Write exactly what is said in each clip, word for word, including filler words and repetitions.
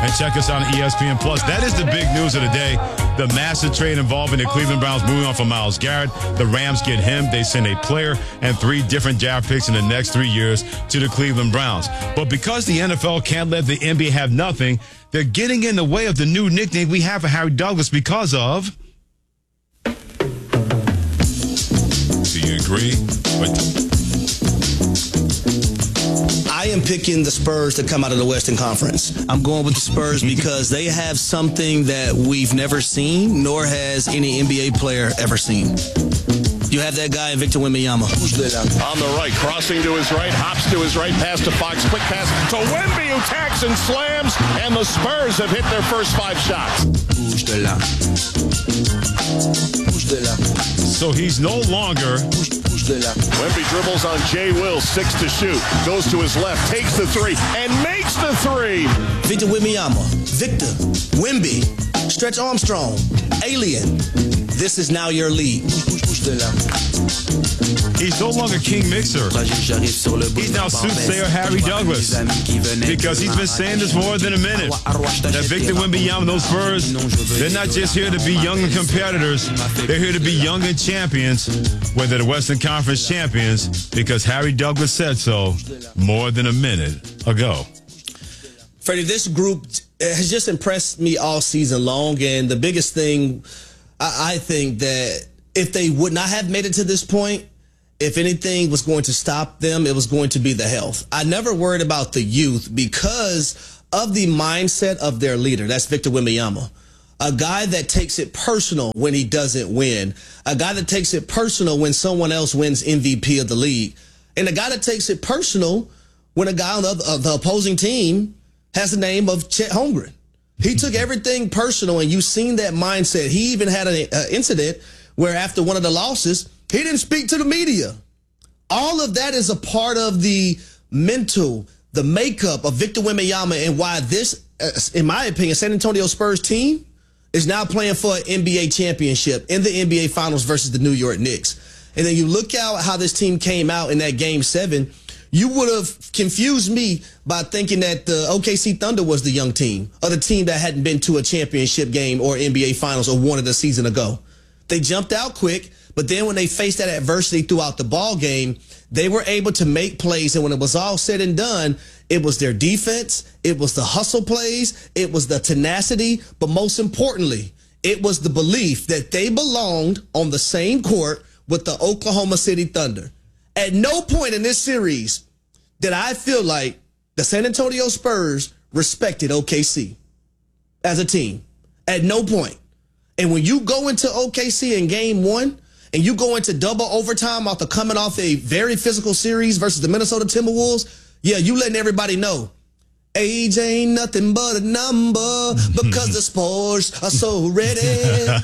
and check us out on E S P N Plus. That is the big news of the day. The massive trade involving the Cleveland Browns moving on from Myles Garrett. The Rams get him. They send a player and three different draft picks in the next three years to the Cleveland Browns. But because the N F L can't let the N B A have nothing, they're getting in the way of the new nickname we have for Harry Douglas because of... Do you agree? I am picking the Spurs to come out of the Western Conference. I'm going with the Spurs because they have something that we've never seen, nor has any N B A player ever seen. You have that guy, Victor Wembanyama. On the right, crossing to his right, hops to his right, pass to Fox, quick pass to Wemby, who tacks and slams, and the Spurs have hit their first five shots. So he's no longer... Wemby dribbles on Jay Will, six to shoot, goes to his left, takes the three, and makes the three. Victor Wembanyama, Victor, Wemby, Stretch Armstrong, Alien. This is now your league. He's no longer King Mixer. He's now soothsayer Harry Douglas. Because he's been saying this for more than a minute. That Victor Wembanyama and those Spurs, they're not just here to be young and competitors. They're here to be young and champions, whether the Western Conference champions, because Harry Douglas said so more than a minute ago. Freddie, this group has just impressed me all season long, and the biggest thing, I, I think that if they would not have made it to this point, if anything was going to stop them, it was going to be the health. I never worried about the youth because of the mindset of their leader. That's Victor Wembanyama. A guy that takes it personal when he doesn't win. A guy that takes it personal when someone else wins M V P of the league. And a guy that takes it personal when a guy on the, uh, the opposing team has the name of Chet Holmgren. He took everything personal, and you've seen that mindset. He even had an uh, incident where after one of the losses, he didn't speak to the media. All of that is a part of the mental, the makeup of Victor Wembanyama, and why this, in my opinion, San Antonio Spurs team is now playing for an N B A championship in the N B A Finals versus the New York Knicks. And then you look out how this team came out in that game seven, you would have confused me by thinking that the O K C Thunder was the young team, or the team that hadn't been to a championship game or N B A Finals or won it a season ago. They jumped out quick, but then when they faced that adversity throughout the ball game, they were able to make plays. And when it was all said and done, it was their defense, it was the hustle plays, it was the tenacity, but most importantly, it was the belief that they belonged on the same court with the Oklahoma City Thunder. At no point in this series did I feel like the San Antonio Spurs respected O K C as a team. At no point. And when you go into O K C in game one and you go into double overtime after coming off a very physical series versus the Minnesota Timberwolves, yeah, you letting everybody know age ain't nothing but a number because the Spurs are so ready.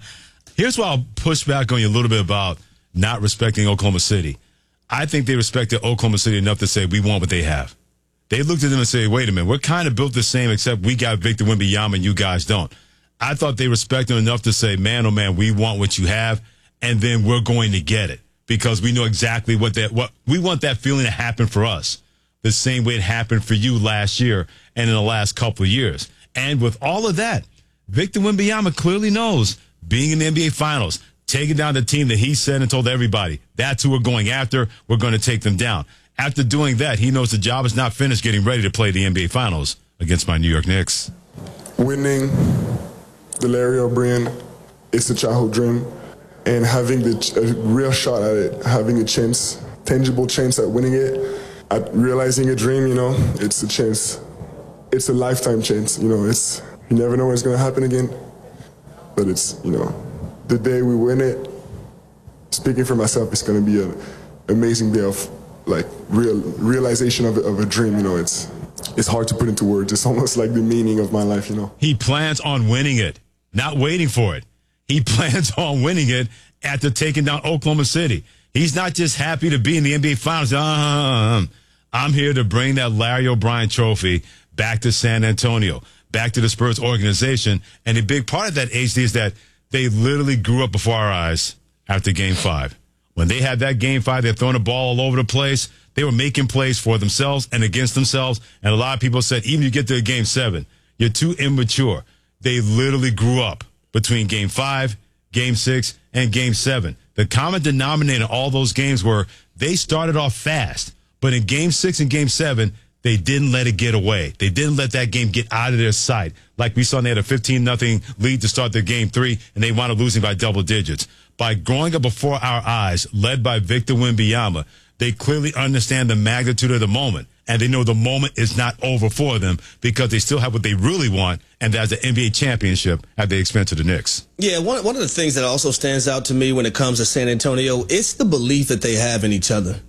Here's why I'll push back on you a little bit about not respecting Oklahoma City. I think they respected Oklahoma City enough to say, we want what they have. They looked at them and said, wait a minute, we're kind of built the same, except we got Victor Wembanyama and you guys don't. I thought they respected them enough to say, man, oh man, we want what you have, and then we're going to get it because we know exactly what that, what we want that feeling to happen for us the same way it happened for you last year and in the last couple of years. And with all of that, Victor Wembanyama clearly knows being in the N B A Finals, taking down the team that he said and told everybody, that's who we're going after. We're going to take them down. After doing that, he knows the job is not finished getting ready to play the N B A Finals against my New York Knicks. Winning the Larry O'Brien is a childhood dream, and having the, a real shot at it, having a chance, tangible chance at winning it, at realizing a dream, you know, it's a chance. It's a lifetime chance, you know. It's you never know when it's going to happen again, but it's, you know, the day we win it, speaking for myself, it's going to be an amazing day of, like, real realization of, of a dream, you know. It's it's hard to put into words. It's almost like the meaning of my life, you know. He plans on winning it, not waiting for it. He plans on winning it after taking down Oklahoma City. He's not just happy to be in the N B A Finals. Uh, I'm here to bring that Larry O'Brien trophy back to San Antonio, back to the Spurs organization. And a big part of that, H D, is that they literally grew up before our eyes after Game five. When they had that Game five, they're throwing the ball all over the place. They were making plays for themselves and against themselves. And a lot of people said, even if you get to Game seven, You're too immature. They literally grew up between game five, game six, and game seven. The common denominator in all those games were they started off fast, but in game six and game seven, they didn't let it get away. They didn't let that game get out of their sight. Like we saw, they had a fifteen nothing lead to start their game three, and they wound up losing by double digits. By growing up before our eyes, led by Victor Wembanyama, they clearly understand the magnitude of the moment, and they know the moment is not over for them because they still have what they really want, and that's the N B A championship at the expense of the Knicks. Yeah, one, one of the things that also stands out to me when it comes to San Antonio, it's the belief that they have in each other.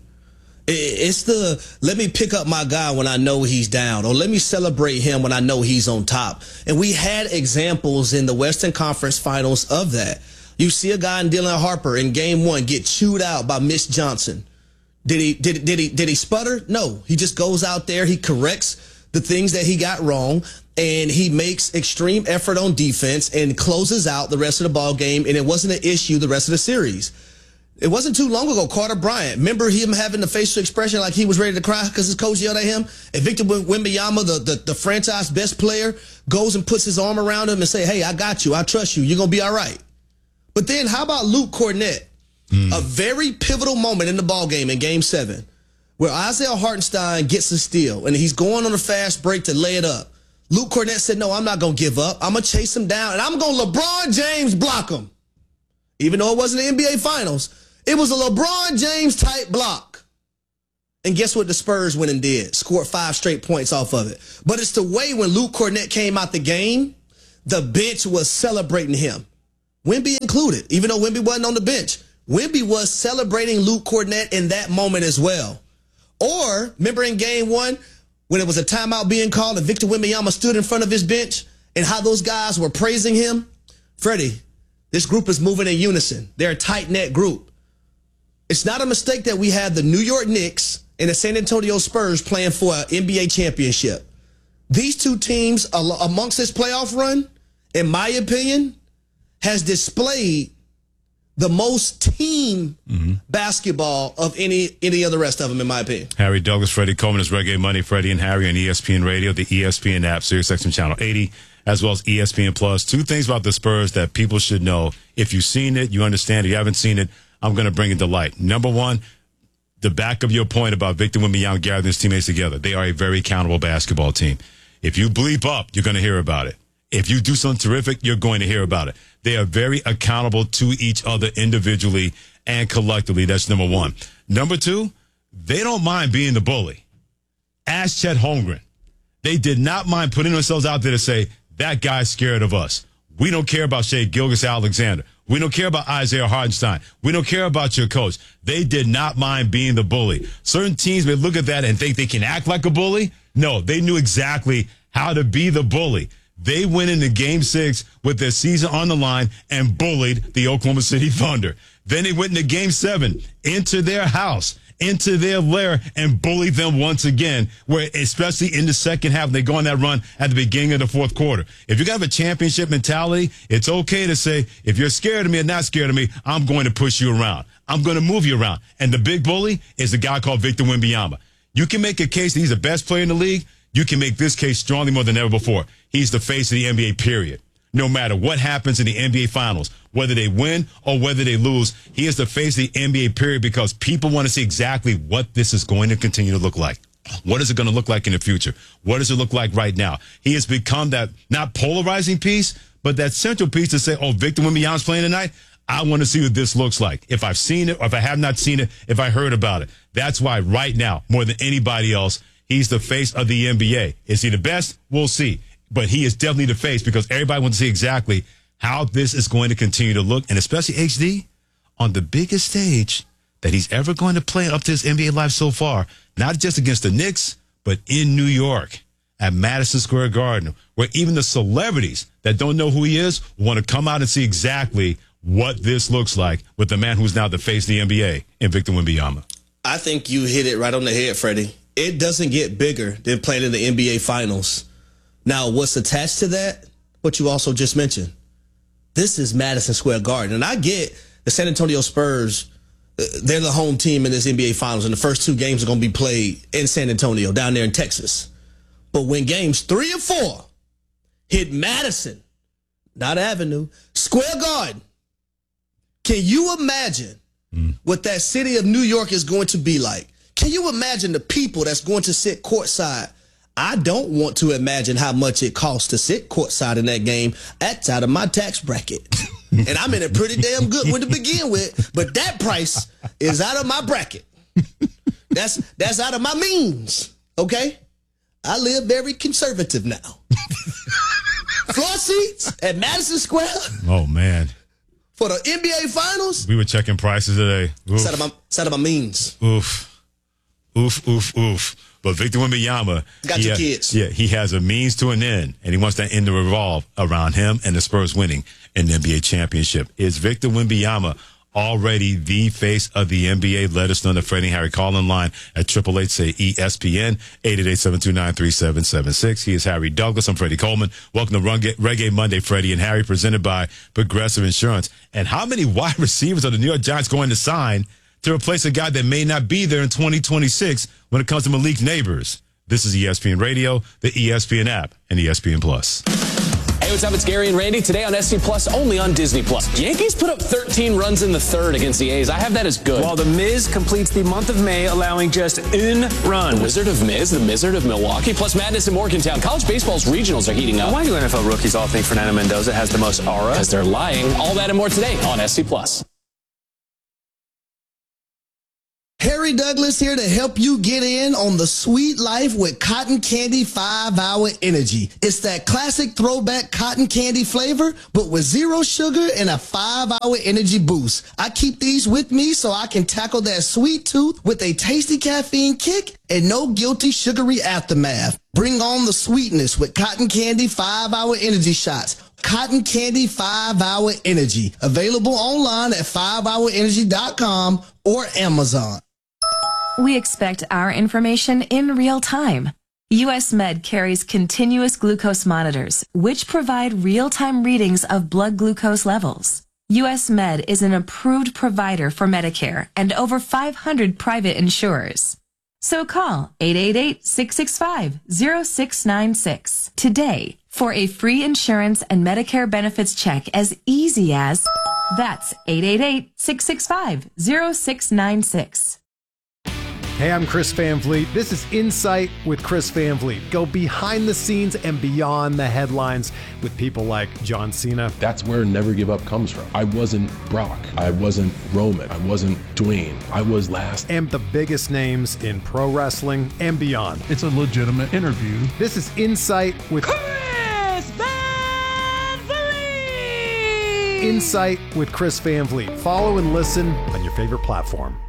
It's the, let me pick up my guy when I know he's down, or let me celebrate him when I know he's on top. And we had examples in the Western Conference Finals of that. You see a guy in Dylan Harper in game one get chewed out by Mitch Johnson. Did he, did, did he, did he sputter? No. He just goes out there, he corrects the things that he got wrong, and he makes extreme effort on defense and closes out the rest of the ball game, and it wasn't an issue the rest of the series. It wasn't too long ago, Carter Bryant. Remember him having the facial expression like he was ready to cry because his coach yelled at him? And Victor Wembanyama, the, the, the franchise best player, goes and puts his arm around him and say, hey, I got you. I trust you. You're going to be all right. But then how about Luke Kornet? Mm. A very pivotal moment in the ballgame in game seven where Isaiah Hartenstein gets a steal and he's going on a fast break to lay it up. Luke Kornet said, no, I'm not going to give up. I'm going to chase him down and I'm going to LeBron James block him. Even though it wasn't the N B A Finals. It was a LeBron James type block. And guess what the Spurs went and did? Scored five straight points off of it. But it's the way when Luke Kornet came out the game, the bench was celebrating him. Wemby included, even though Wemby wasn't on the bench. Wemby was celebrating Luke Kornet in that moment as well. Or, remember in game one, when it was a timeout being called and Victor Wembanyama stood in front of his bench and how those guys were praising him? Freddie, this group is moving in unison. They're a tight-knit group. It's not a mistake that we have the New York Knicks and the San Antonio Spurs playing for an N B A championship. These two teams, amongst this playoff run, in my opinion, has displayed the most team mm-hmm. basketball of any any of the rest of them, in my opinion. Harry Douglas, Freddie Coleman is Reggae Money, Freddie and Harry on E S P N Radio, the E S P N app, SiriusXM Channel eighty, as well as E S P N Plus. Two things about the Spurs that people should know. If you've seen it, you understand it. If you haven't seen it, I'm going to bring it to light. Number one, the back of your point about Victor Wembanyama gathering his teammates together. They are a very accountable basketball team. If you bleep up, you're going to hear about it. If you do something terrific, you're going to hear about it. They are very accountable to each other individually and collectively. That's number one. Number two, they don't mind being the bully. Ask Chet Holmgren. They did not mind putting themselves out there to say, that guy's scared of us. We don't care about Shai Gilgeous-Alexander. We don't care about Isaiah Hartenstein. We don't care about your coach. They did not mind being the bully. Certain teams may look at that and think they can act like a bully. No, they knew exactly how to be the bully. They went into game six with their season on the line and bullied the Oklahoma City Thunder. Then they went into game seven, into their house, into their lair, and bullied them once again, where especially in the second half, they go on that run at the beginning of the fourth quarter. If you have a championship mentality, it's okay to say, if you're scared of me or not scared of me, I'm going to push you around. I'm going to move you around. And the big bully is the guy called Victor Wembanyama. You can make a case that he's the best player in the league. You can make this case strongly more than ever before. He's the face of the N B A, period. No matter what happens in the N B A Finals, whether they win or whether they lose, he is the face of the N B A, period, because people want to see exactly what this is going to continue to look like. What is it going to look like in the future? What does it look like right now? He has become that not polarizing piece, but that central piece to say, oh, Victor Wembanyama's playing tonight. I want to see what this looks like. If I've seen it, or if I have not seen it, if I heard about it. That's why right now, more than anybody else, he's the face of the N B A. Is he the best? We'll see. But he is definitely the face because everybody wants to see exactly how this is going to continue to look, and especially H D on the biggest stage that he's ever going to play up to his N B A life so far, not just against the Knicks, but in New York at Madison Square Garden, where even the celebrities that don't know who he is want to come out and see exactly what this looks like with the man who's now the face of the N B A in Victor Wembanyama. I think you hit it right on the head, Freddie. It doesn't get bigger than playing in the N B A Finals. Now, what's attached to that? What you also just mentioned. This is Madison Square Garden. And I get the San Antonio Spurs, they're the home team in this N B A Finals, and the first two games are going to be played in San Antonio, down there in Texas. But when games three and four hit Madison, not Avenue, Square Garden. Can you imagine mm. what that city of New York is going to be like? Can you imagine the people that's going to sit courtside? I don't want to imagine how much it costs to sit courtside in that game. That's out of my tax bracket. And I'm in a pretty damn good one to begin with, but that price is out of my bracket. That's that's out of my means, okay? I live very conservative now. Floor seats at Madison Square. Oh, man. For the N B A Finals. We were checking prices today. It's out of my, it's out of my means. Oof. Oof, oof, oof. But Victor Wembanyama, got your ha- kids. Yeah, he has a means to an end, and he wants that end to revolve around him and the Spurs winning an N B A championship. Is Victor Wembanyama already the face of the N B A? Let us know. The Freddie and Harry call-in line at triple eight say E S P N, eight eight eight, seven two nine, three seven seven six. He is Harry Douglas. I'm Freddie Coleman. Welcome to Reggae Monday, Freddie and Harry, presented by Progressive Insurance. And how many wide receivers are the New York Giants going to sign to replace a guy that may not be there in twenty twenty-six when it comes to Malik Neighbors? This is E S P N Radio, the E S P N app, and E S P N Plus. Hey, what's up? It's Gary and Randy. Today on S C Plus, only on Disney Plus. Yankees put up thirteen runs in the third against the A's. I have that as good. While the Miz completes the month of May, allowing just one run. The Wizard of Miz, the Wizard of Milwaukee, plus Madness in Morgantown. College baseball's regionals are heating up. Why do N F L rookies all think Fernando Mendoza has the most aura? Because they're lying. All that and more today on S C Plus. Harry Douglas here to help you get in on the sweet life with Cotton Candy five hour Energy. It's that classic throwback cotton candy flavor, but with zero sugar and a five hour energy boost. I keep these with me so I can tackle that sweet tooth with a tasty caffeine kick and no guilty sugary aftermath. Bring on the sweetness with Cotton Candy five hour Energy shots. Cotton Candy five hour Energy. Available online at five hour energy dot com or Amazon. We expect our information in real time. U S Med carries continuous glucose monitors, which provide real-time readings of blood glucose levels. U S Med is an approved provider for Medicare and over five hundred private insurers. So call eight eight eight, six six five, zero six nine six today for a free insurance and Medicare benefits check as easy as that's eight eight eight, six six five, zero six nine six. Hey, I'm Chris Van Vliet. This is Insight with Chris Van Vliet. Go behind the scenes and beyond the headlines with people like John Cena. That's where Never Give Up comes from. I wasn't Brock. I wasn't Roman. I wasn't Dwayne. I was last. And the biggest names in pro wrestling and beyond. It's a legitimate interview. This is Insight with Chris Van Vliet. Insight with Chris Van Vliet. Follow and listen on your favorite platform.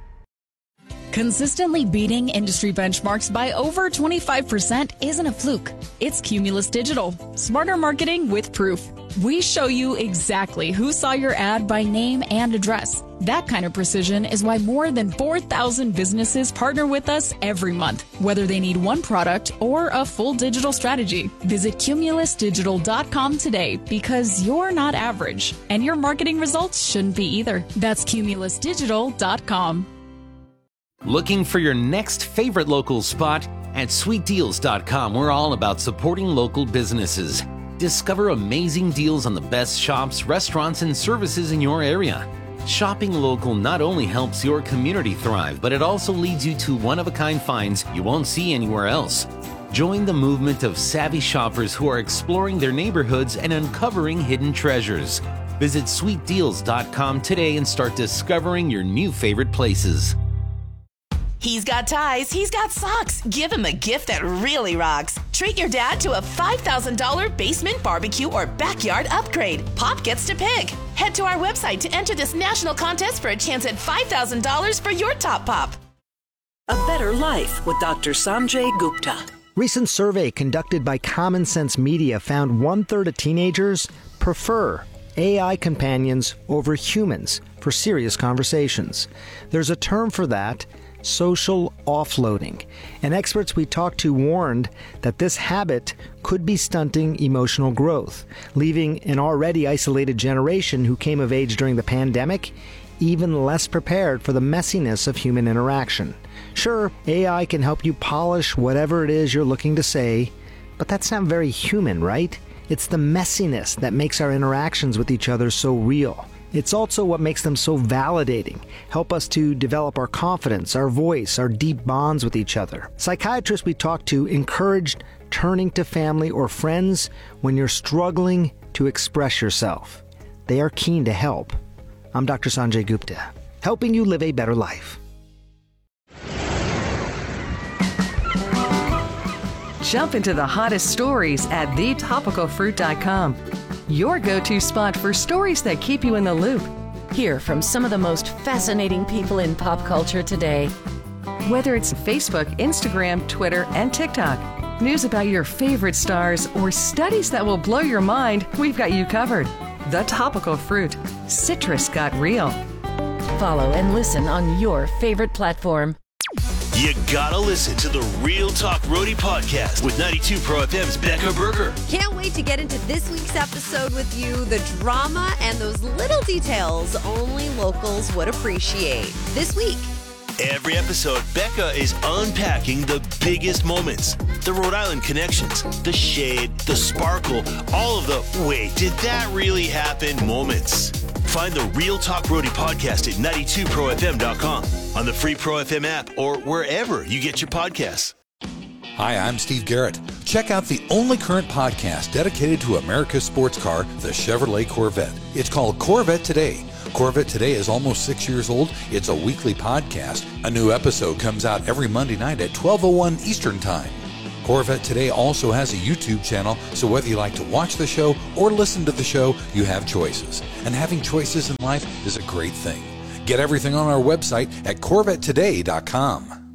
Consistently beating industry benchmarks by over twenty-five percent isn't a fluke. It's Cumulus Digital. Smarter marketing with proof. We show you exactly who saw your ad by name and address. That kind of precision is why more than four thousand businesses partner with us every month, whether they need one product or a full digital strategy. Visit cumulus digital dot com today because you're not average, and your marketing results shouldn't be either. That's cumulus digital dot com. Looking for your next favorite local spot? At sweet deals dot com, we're all about supporting local businesses. Discover amazing deals on the best shops, restaurants, and services in your area. Shopping local not only helps your community thrive, but it also leads you to one-of-a-kind finds you won't see anywhere else. Join the movement of savvy shoppers who are exploring their neighborhoods and uncovering hidden treasures. Visit sweet deals dot com today and start discovering your new favorite places. He's got ties, he's got socks. Give him a gift that really rocks. Treat your dad to a five thousand dollars basement, barbecue, or backyard upgrade. Pop gets to pick. Head to our website to enter this national contest for a chance at five thousand dollars for your top pop. A Better Life with Doctor Sanjay Gupta. Recent survey conducted by Common Sense Media found one-third of teenagers prefer A I companions over humans for serious conversations. There's a term for that, social offloading. And experts we talked to warned that this habit could be stunting emotional growth, leaving an already isolated generation who came of age during the pandemic even less prepared for the messiness of human interaction. Sure, A I can help you polish whatever it is you're looking to say, but that's not very human, right? It's the messiness that makes our interactions with each other so real. It's also what makes them so validating, help us to develop our confidence, our voice, our deep bonds with each other. Psychiatrists we talked to encouraged turning to family or friends when you're struggling to express yourself. They are keen to help. I'm Doctor Sanjay Gupta, helping you live a better life. Jump into the hottest stories at the topical fruit dot com. Your go-to spot for stories that keep you in the loop. Hear from some of the most fascinating people in pop culture today. Whether it's Facebook, Instagram, Twitter, and TikTok, news about your favorite stars, or studies that will blow your mind, we've got you covered. The Topical Fruit. Citrus got real. Follow and listen on your favorite platform. You gotta listen to the Real Talk Roadie podcast with ninety-two Pro F M's Becca Berger. Can't wait to get into this week's episode with you. The drama and those little details only locals would appreciate. This week. Every episode, Becca is unpacking the biggest moments, the Rhode Island connections, the shade, the sparkle, all of the wait, did that really happen moments. Find the Real Talk Roadie podcast at ninety-two pro f m dot com, on the free Pro F M app, or wherever you get your podcasts. Hi, I'm Steve Garrett. Check out the only current podcast dedicated to America's sports car, the Chevrolet Corvette. It's called Corvette Today. Corvette Today is almost six years old. It's a weekly podcast. A new episode comes out every Monday night at twelve oh one Eastern Time. Corvette Today also has a YouTube channel, so whether you like to watch the show or listen to the show, you have choices. And having choices in life is a great thing. Get everything on our website at corvette today dot com.